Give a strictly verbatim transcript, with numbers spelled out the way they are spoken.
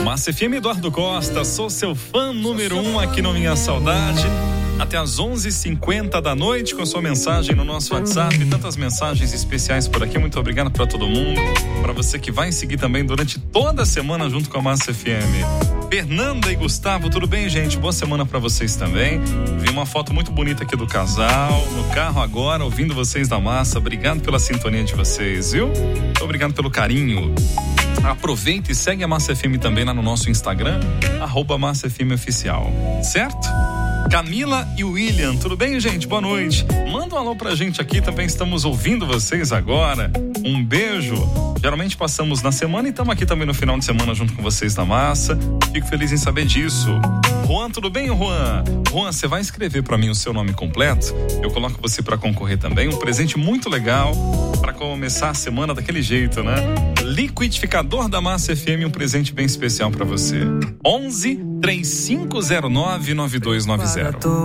Massa F M, Eduardo Costa, sou seu fã número um aqui no Minha Saudade. Até às onze e cinquenta da noite com a sua mensagem no nosso WhatsApp. Tantas mensagens especiais por aqui. Muito obrigado para todo mundo. Para você que vai seguir também durante toda a semana junto com a Massa F M. Fernanda e Gustavo, tudo bem, gente? Boa semana para vocês também. Vi uma foto muito bonita aqui do casal, no carro agora, ouvindo vocês da Massa. Obrigado pela sintonia de vocês, viu? Obrigado pelo carinho. Aproveita e segue a Massa F M também lá no nosso Instagram, arroba Massa F M Oficial, certo? Camila e William, tudo bem, gente? Boa noite. Manda um alô pra gente aqui, também estamos ouvindo vocês agora. Um beijo. Geralmente passamos na semana e estamos aqui também no final de semana junto com vocês da Massa. Fico feliz em saber disso. Juan, tudo bem, Juan? Juan, você vai escrever pra mim o seu nome completo? Eu coloco você pra concorrer também. Um presente muito legal pra começar a semana daquele jeito, né? Liquidificador da Massa F M, um presente bem especial pra você. onze, três cinco zero nove, nove dois nove zero.